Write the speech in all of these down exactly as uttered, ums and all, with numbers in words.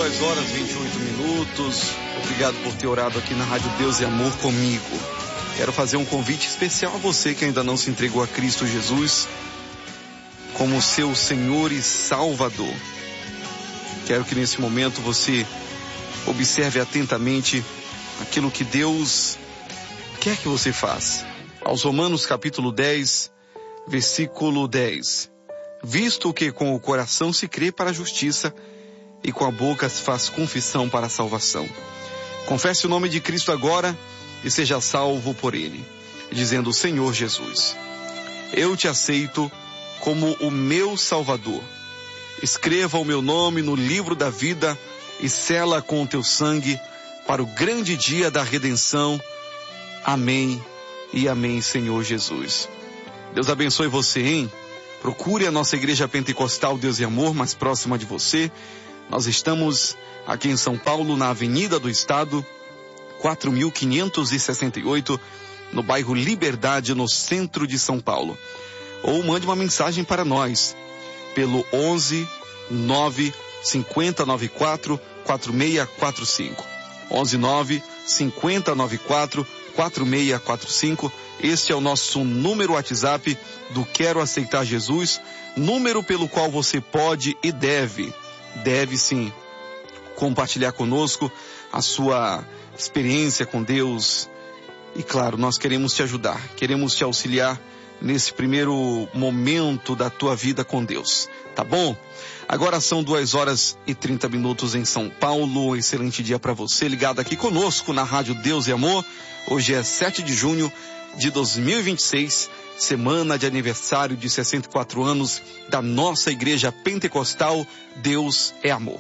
duas horas e vinte e oito minutos. Obrigado por ter orado aqui na Rádio Deus e Amor comigo. Quero fazer um convite especial a você que ainda não se entregou a Cristo Jesus como seu Senhor e Salvador. Quero que nesse momento você observe atentamente aquilo que Deus quer que você faça. Aos Romanos capítulo dez, versículo dez. Visto que com o coração se crê para a justiça e com a boca se faz confissão para a salvação. Confesse o nome de Cristo agora e seja salvo por ele, dizendo: Senhor Jesus, eu te aceito como o meu Salvador. Escreva o meu nome no livro da vida e sela com o teu sangue para o grande dia da redenção. Amém e amém, Senhor Jesus. Deus abençoe você, hein? Procure a nossa igreja pentecostal Deus e Amor mais próxima de você. Nós estamos aqui em São Paulo, na Avenida do Estado, quatro mil quinhentos e sessenta e oito, no bairro Liberdade, no centro de São Paulo. Ou mande uma mensagem para nós pelo onze nove cinquenta noventa e quatro quarenta e seis quarenta e cinco. onze nove cinquenta noventa e quatro quarenta e seis quarenta e cinco. Este é o nosso número WhatsApp do Quero Aceitar Jesus, número pelo qual você pode e deve, deve sim, compartilhar conosco a sua experiência com Deus. E claro, nós queremos te ajudar, queremos te auxiliar nesse primeiro momento da tua vida com Deus, tá bom? Agora são duas horas e trinta minutos em São Paulo. Um excelente dia para você, ligado aqui conosco na Rádio Deus e Amor. Hoje é sete de junho de dois mil e vinte e seis, semana de aniversário de sessenta e quatro anos da nossa igreja pentecostal Deus é Amor.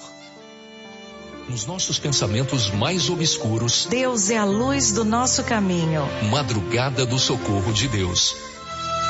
Nos nossos pensamentos mais obscuros, Deus é a luz do nosso caminho. Madrugada do socorro de Deus.